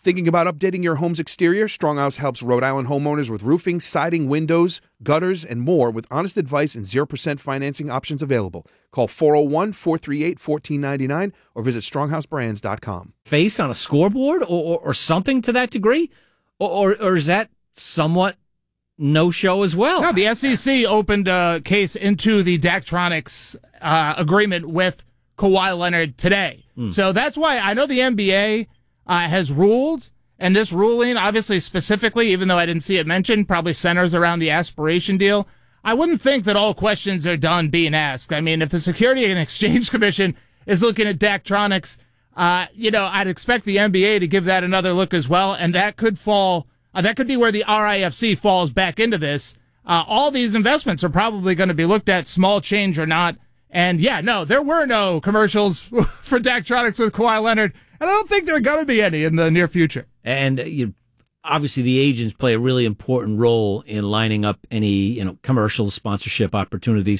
Thinking about updating your home's exterior? Stronghouse helps Rhode Island homeowners with roofing, siding, windows, gutters, and more with honest advice and 0% financing options available. Call 401-438-1499 or visit stronghouseBrands.com. Face on a scoreboard or something to that degree? Or is that somewhat no-show as well? No, the SEC opened a case into the Daktronics agreement with Kawhi Leonard today. So that's why I know the NBA has ruled, and this ruling, obviously specifically, even though I didn't see it mentioned, probably centers around the aspiration deal. I wouldn't think that all questions are done being asked. I mean, if the Security and Exchange Commission is looking at Daktronics, I'd expect the NBA to give that another look as well, and that could fall. That could be where the RIFC falls back into this. All these investments are probably going to be looked at, small change or not. And yeah, no, there were no commercials for Daktronics with Kawhi Leonard, and I don't think there are going to be any in the near future. And obviously the agents play a really important role in lining up any commercial sponsorship opportunities.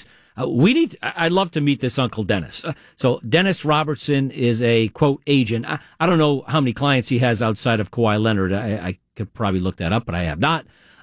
I'd love to meet this Uncle Dennis. So Dennis Robertson is a, quote, agent. I don't know how many clients he has outside of Kawhi Leonard. I could probably look that up, but I have not.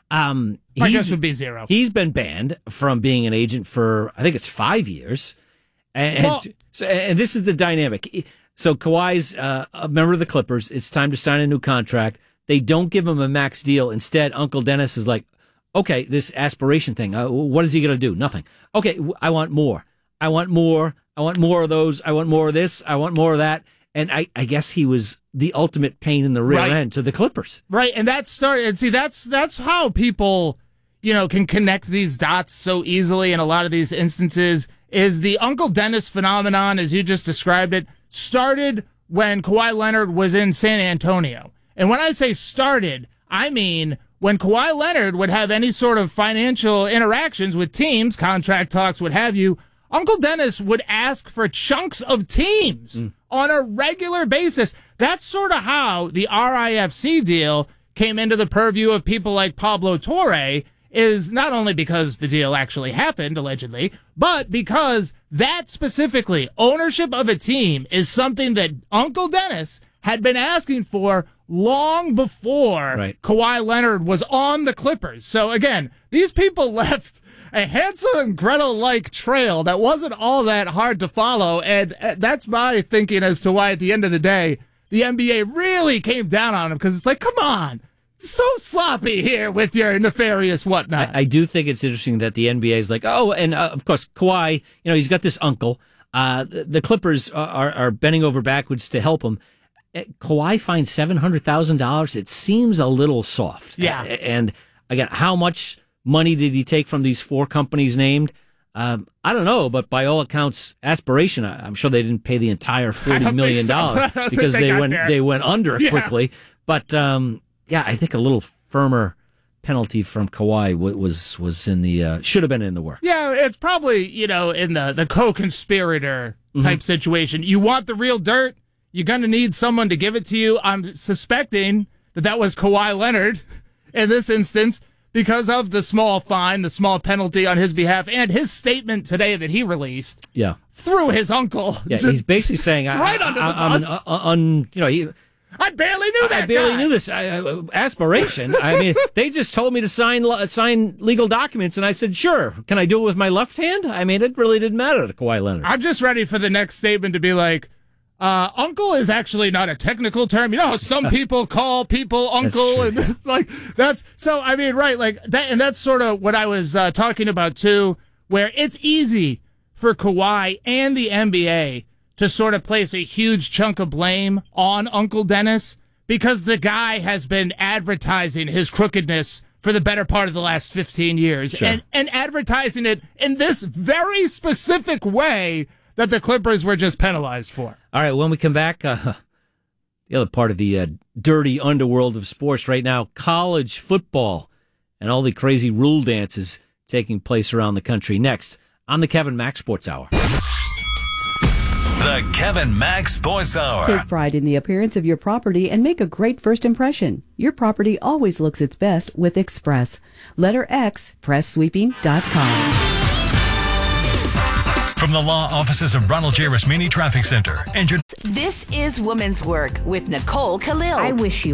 My guess would be zero. He's been banned from being an agent for, I think it's 5 years. And this is the dynamic. So Kawhi's a member of the Clippers. It's time to sign a new contract. They don't give him a max deal. Instead, Uncle Dennis is like, okay, this aspiration thing, what is he going to do? Nothing. Okay, I want more. I want more. I want more of those. I want more of this. I want more of that. And I guess he was the ultimate pain in the rear end to the Clippers. Right, and that started, and see, that's how people, can connect these dots so easily in a lot of these instances, is the Uncle Dennis phenomenon, as you just described it, started when Kawhi Leonard was in San Antonio. And when I say started, I mean when Kawhi Leonard would have any sort of financial interactions with teams, contract talks, what have you, Uncle Dennis would ask for chunks of teams on a regular basis. That's sort of how the RIFC deal came into the purview of people like Pablo Torre, is not only because the deal actually happened, allegedly, but because that specifically, ownership of a team, is something that Uncle Dennis had been asking for long before Kawhi Leonard was on the Clippers. So again, these people left a Hansel and Gretel-like trail that wasn't all that hard to follow, and that's my thinking as to why, at the end of the day, the NBA really came down on him, because it's like, come on, so sloppy here with your nefarious whatnot. I do think it's interesting that the NBA is like, of course, Kawhi, he's got this uncle. The Clippers are bending over backwards to help him. Kawhi finds $700,000. It seems a little soft. Yeah. And again, how much money did he take from these four companies named? I don't know, but by all accounts, aspiration, I'm sure they didn't pay the entire $40 million because they went under quickly. But I think a little firmer penalty from Kawhi was in the should have been in the works. Yeah, it's probably in the co-conspirator type situation. You want the real dirt, you're going to need someone to give it to you. I'm suspecting that was Kawhi Leonard in this instance, because of the small fine, the small penalty on his behalf, and his statement today that he released. Yeah, through his uncle. Yeah, he's basically saying, right under the bus. I barely knew that. I barely knew this aspiration. I mean, they just told me to sign legal documents, and I said, sure. Can I do it with my left hand? I mean, it really didn't matter to Kawhi Leonard. I'm just ready for the next statement to be like, uncle is actually not a technical term. Some people call people uncle, and that's so. I mean, right, like that, and that's sort of what I was talking about too, where it's easy for Kawhi and the NBA to sort of place a huge chunk of blame on Uncle Dennis, because the guy has been advertising his crookedness for the better part of the last 15 years, and advertising it in this very specific way that the Clippers were just penalized for. All right, when we come back, the other part of the dirty underworld of sports right now, college football and all the crazy rule dances taking place around the country. Next on the Kevin Mack Sports Hour. The Kevin Mack Sports Hour. Take pride in the appearance of your property and make a great first impression. Your property always looks its best with Express. Letter X, PressSweeping.com. From the law offices of Ronald J. Rasmini Traffic Center. This is Woman's Work with Nicole Khalil. I wish you